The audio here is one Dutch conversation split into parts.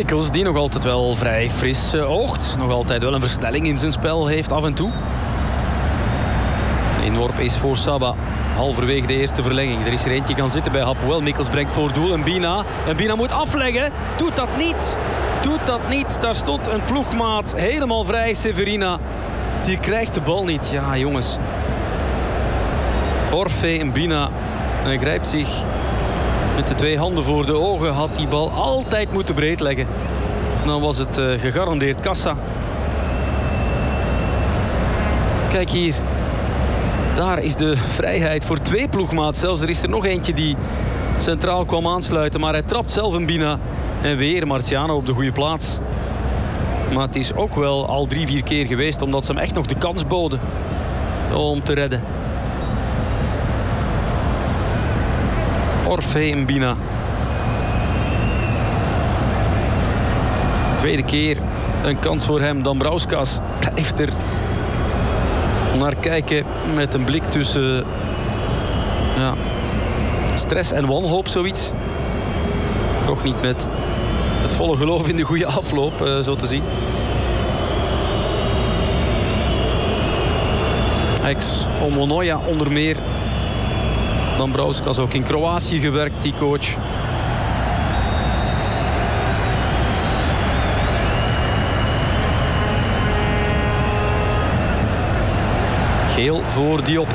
Mikkels, die nog altijd wel vrij fris oogt. Nog altijd wel een versnelling in zijn spel heeft af en toe. De inworp is voor Saba. Halverwege de eerste verlenging. Er is er eentje gaan zitten bij Hapoel. Mikkels brengt voor doel. En Bina moet afleggen. Doet dat niet. Doet dat niet. Daar stond een ploegmaat helemaal vrij. Severina. Die krijgt de bal niet. Ja, jongens. Orfe Mbina grijpt zich met de twee handen voor de ogen. Had die bal altijd moeten breed leggen. Dan was het gegarandeerd kassa. Kijk hier. Daar is de vrijheid voor twee ploegmaat. Zelfs er is er nog eentje die centraal kwam aansluiten. Maar hij trapt zelf een Bina. En weer Marciano op de goede plaats. Maar het is ook wel al 3-4 keer geweest. Omdat ze hem echt nog de kans boden om te redden. Orfe Mbina. Tweede keer een kans voor hem. Dambrauskas blijft er naar kijken met een blik tussen stress en wanhoop, zoiets. Toch niet met het volle geloof in de goede afloop, zo te zien. Ex-Omonoja onder meer. Dambrauskas ook in Kroatië gewerkt, die coach. Geel voor Diop.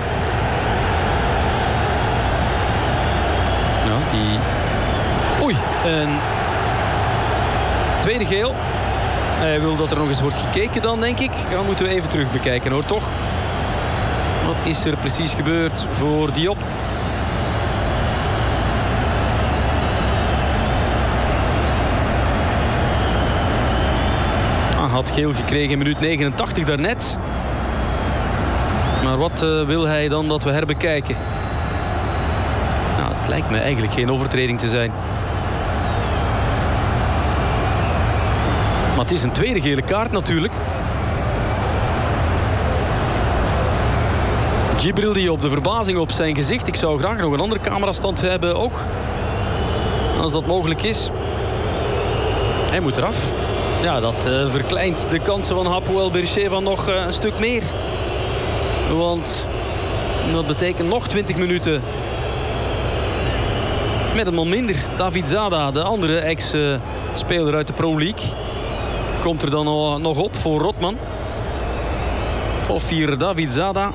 Ja, die... Oei, een tweede geel. Hij wil dat er nog eens wordt gekeken dan, denk ik. Ja, moeten we even terug bekijken, hoor, toch? Wat is er precies gebeurd voor Diop? Had geel gekregen in minuut 89 daarnet. Maar wat wil hij dan dat we herbekijken? Nou, het lijkt me eigenlijk geen overtreding te zijn. Maar het is een tweede gele kaart natuurlijk. Djibril Diop, de verbazing op zijn gezicht. Ik zou graag nog een andere camerastand hebben ook. Als dat mogelijk is. Hij moet eraf. Ja, dat verkleint de kansen van Hapoel Beersheva nog een stuk meer. Want dat betekent nog 20 minuten. Met een man minder. David Zada, de andere ex-speler uit de Pro League. Komt er dan nog op voor Rotman. Of hier David Zada.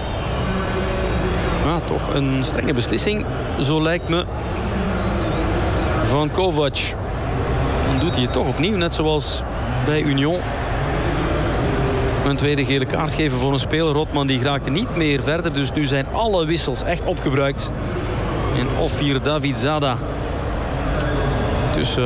Maar toch een strenge beslissing. Zo lijkt me. Van Kovac. Dan doet hij het toch opnieuw, net zoals bij Union. Een tweede gele kaart geven voor een speler. Rotman die raakte niet meer verder. Dus nu zijn alle wissels echt opgebruikt. En of hier David Zada. Dus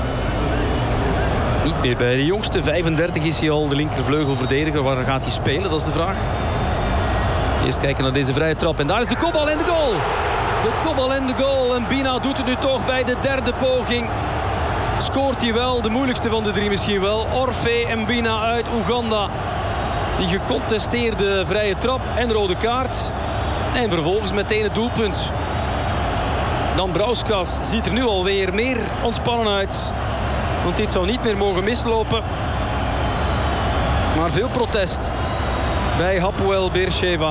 niet meer bij de jongste. 35 is hij al, de linkervleugelverdediger. Waar gaat hij spelen, dat is de vraag. Eerst kijken naar deze vrije trap. En daar is de kopbal en de goal. De kopbal en de goal. En Bina doet het nu toch bij de derde poging. Scoort hij wel, de moeilijkste van de drie misschien wel. Orfe Mbina uit Oeganda. Die gecontesteerde vrije trap en rode kaart. En vervolgens meteen het doelpunt. Dambrauskas ziet er nu alweer meer ontspannen uit. Want dit zou niet meer mogen mislopen. Maar veel protest bij Hapoel Beersheva.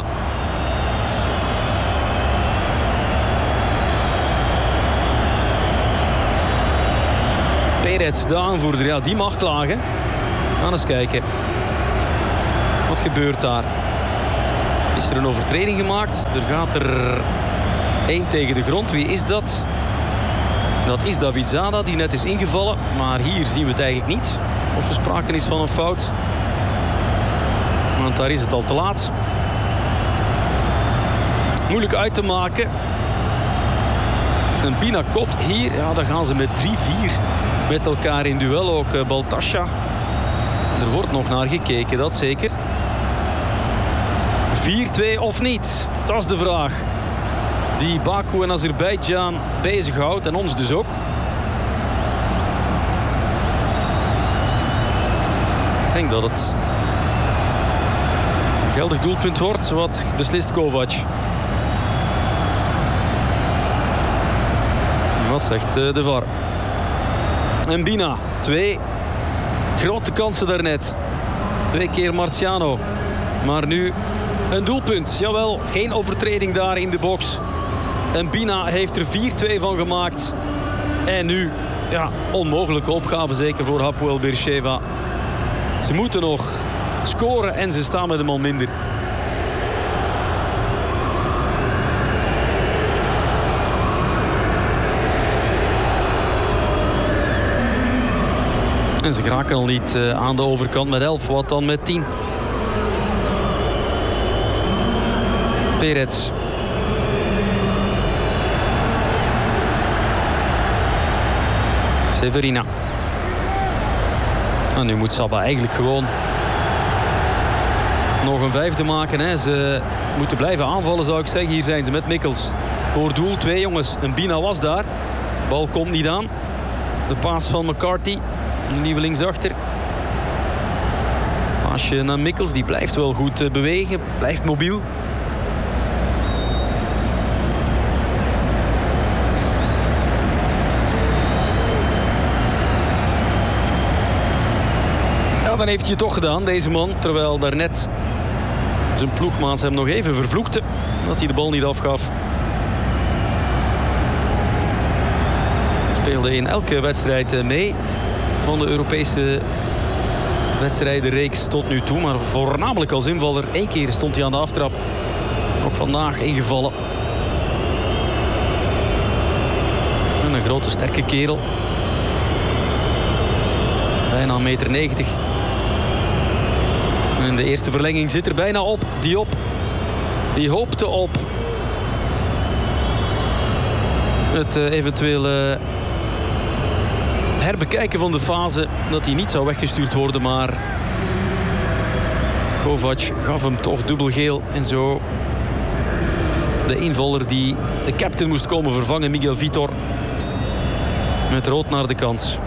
Perez, de aanvoerder, ja, die mag klagen. We gaan eens kijken. Wat gebeurt daar? Is er een overtreding gemaakt? Er gaat er 1 tegen de grond. Wie is dat? Dat is David Zada, die net is ingevallen. Maar hier zien we het eigenlijk niet. Of er sprake is van een fout. Want daar is het al te laat. Moeilijk uit te maken. En Bina kopt hier. Ja, daar gaan ze met 3-4 met elkaar in duel. Ook Baltasha. Er wordt nog naar gekeken, dat zeker. 4-2 of niet? Dat is de vraag. Die Baku en Azerbeidzjan bezighoudt. En ons dus ook. Ik denk dat het een geldig doelpunt wordt. Wat beslist Kovac. Wat zegt de VAR? Mbina, 2 grote kansen daarnet. 2 keer Marciano. Maar nu een doelpunt. Jawel, geen overtreding daar in de box. Mbina heeft er 4-2 van gemaakt. En nu, ja, onmogelijke opgave zeker voor Hapoel Beersheva. Ze moeten nog scoren en ze staan met een man minder. En ze geraken al niet aan de overkant met 11. Wat dan met 10? Perez. Severina. En nu moet Saba eigenlijk gewoon nog een 5e maken. Hè. Ze moeten blijven aanvallen, zou ik zeggen. Hier zijn ze met Mikkels. Voor doel 2 jongens. Mbina was daar. Bal komt niet aan. De paas van McCarthy. De nieuwe linksachter. Paasje naar Mikkels. Die blijft wel goed bewegen. Blijft mobiel. Ja, dan heeft hij het toch gedaan, deze man. Terwijl daarnet zijn ploegmaats hem nog even vervloekte. Dat hij de bal niet afgaf. Speelde in elke wedstrijd mee. Van de Europese wedstrijdenreeks tot nu toe. Maar voornamelijk als invaller. 1 keer stond hij aan de aftrap. Ook vandaag ingevallen. En een grote sterke kerel. Bijna 1,90 meter. En de eerste verlenging zit er bijna op. Die hoopte op het eventuele herbekijken van de fase, dat hij niet zou weggestuurd worden, maar Kovac gaf hem toch dubbel geel. En zo de invaller die de captain moest komen vervangen, Miguel Vitor, met rood naar de kant.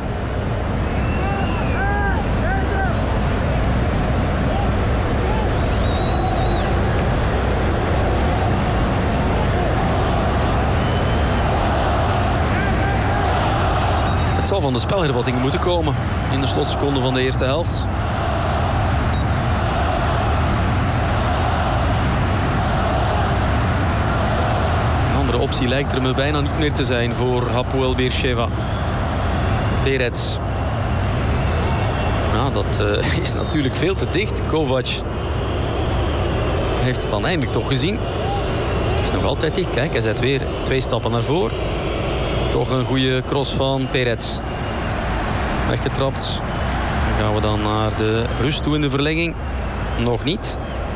Het zal van de spelhervattingen moeten komen in de slotseconde van de eerste helft. Een andere optie lijkt er me bijna niet meer te zijn voor Hapoel Beersheva. Perez. Nou, dat is natuurlijk veel te dicht. Kovac heeft het dan eindelijk toch gezien. Het is nog altijd dicht. Kijk, hij zet weer 2 stappen naar voren. Toch een goede cross van Perez. Weggetrapt. Dan gaan we dan naar de rust toe in de verlenging. Nog niet.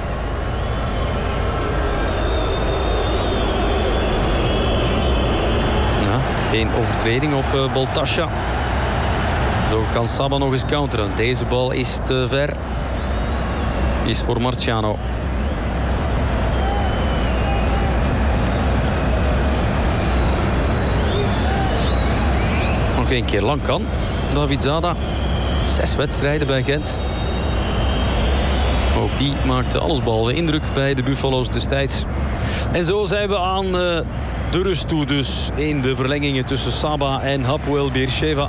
Ja, geen overtreding op Baltasha. Zo kan Saba nog eens counteren. Deze bal is te ver. Is voor Marciano. Nog 1 keer lang kan. David Zada. 6 wedstrijden bij Gent. Ook die maakte allesbehalve indruk bij de Buffalo's destijds. En zo zijn we aan de rust toe dus. In de verlengingen tussen Saba en Hapoel Beersheva.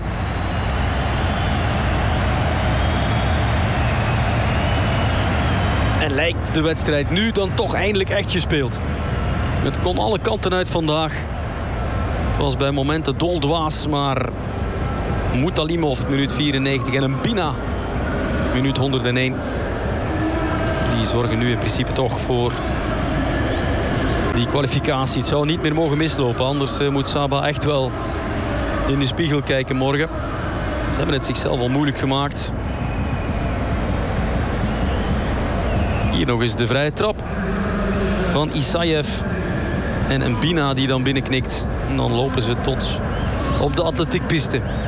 En lijkt de wedstrijd nu dan toch eindelijk echt gespeeld. Het kon alle kanten uit vandaag. Het was bij momenten doldwaas, maar Mutalimov, minuut 94, en Mbina, minuut 101. Die zorgen nu in principe toch voor die kwalificatie. Het zou niet meer mogen mislopen, anders moet Saba echt wel in de spiegel kijken morgen. Ze hebben het zichzelf al moeilijk gemaakt. Hier nog eens de vrije trap van Isaev. En Mbina die dan binnenknikt. En dan lopen ze tot op de atletiekpiste.